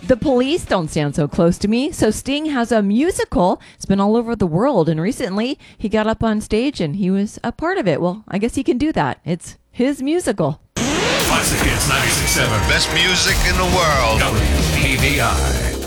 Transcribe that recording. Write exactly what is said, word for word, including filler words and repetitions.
The Police don't stand so close to me. So Sting has a musical. It's been all over the world. And recently he got up on stage and he was a part of it. Well, I guess he can do that. It's his musical. Classic Hits ninety-six point seven. Best music in the world. W P V I.